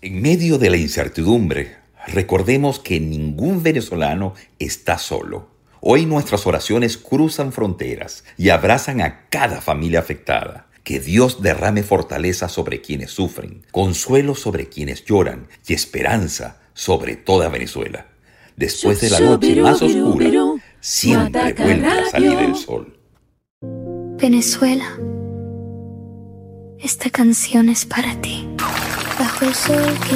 En medio de la incertidumbre, recordemos que ningún venezolano está solo. Hoy nuestras oraciones cruzan fronteras y abrazan a cada familia afectada. Que Dios derrame fortaleza sobre quienes sufren, consuelo sobre quienes lloran y esperanza sobre toda Venezuela. Después de la noche más oscura, siempre vuelve a salir el sol. Venezuela, esta canción es para ti. Bajo el sol que